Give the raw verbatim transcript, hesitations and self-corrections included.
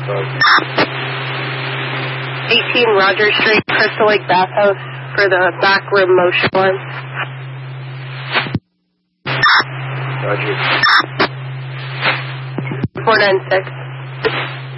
eighteen Rogers Street, Crystal Lake Bathhouse for the back room motion one. Roger. four nine six.